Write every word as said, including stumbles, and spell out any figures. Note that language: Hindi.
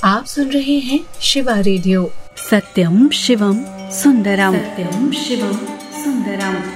आप सुन रहे हैं शिवा रेडियो। सत्यम शिवम सुंदरम। सत्यम शिवम सुंदरम।